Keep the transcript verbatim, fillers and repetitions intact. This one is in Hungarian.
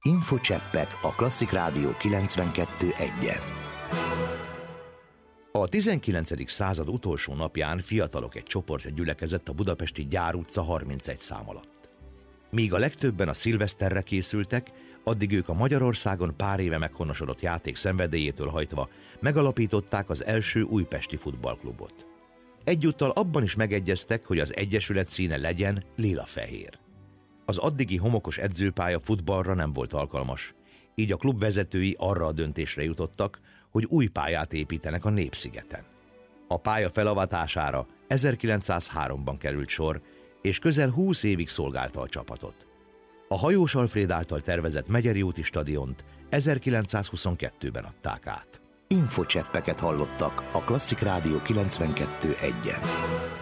Infocseppek a Klasszik Rádió kilencvenkettő egyen. A tizenkilencedik század utolsó napján fiatalok egy csoportja gyülekezett a budapesti Gyár utca harmincegy szám alatt. Míg a legtöbben a szilveszterre készültek, addig ők a Magyarországon pár éve meghonosodott játék szenvedélyétől hajtva megalapították az első újpesti futballklubot. Egyúttal abban is megegyeztek, hogy az egyesület színe legyen lila-fehér. Az addigi homokos edzőpálya futballra nem volt alkalmas, így a klub vezetői arra a döntésre jutottak, hogy új pályát építenek a Népszigeten. A pálya felavatására ezerkilencszázháromban került sor, és közel húsz évig szolgálta a csapatot. A Hajós Alfréd által tervezett Megyeri úti stadiont ezerkilencszázhuszonkettőben adták át. Infocseppeket hallottak a Klasszik Rádió kilencvenkettő egyen.